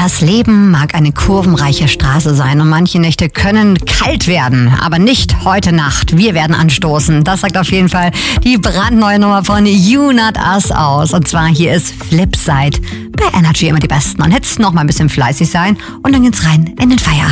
Das Leben mag eine kurvenreiche Straße sein und manche Nächte können kalt werden, aber nicht heute Nacht. Wir werden anstoßen. Das sagt auf jeden Fall die brandneue Nummer von You Not Us aus. Und zwar hier ist Flipside. Bei Energy immer die Besten. Und jetzt noch mal ein bisschen fleißig sein und dann geht's rein in den Feierabend.